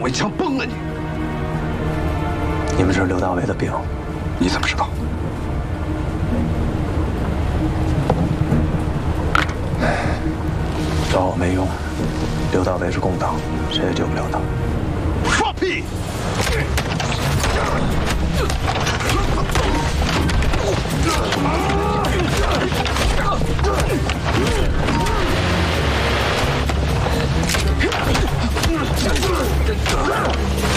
我一枪崩了你！ 你们这是刘大为的兵， 你怎么知道？ 找我没用，刘大为是共党，谁也救不了他。 放屁！